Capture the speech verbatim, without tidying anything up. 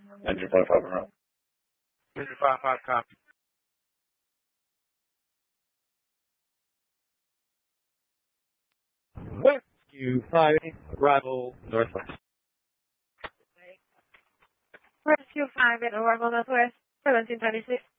Engine five five around. Engine five five copy. Rescue five, arrival northwest. Rescue five at arrival northwest, seventeen twenty-six.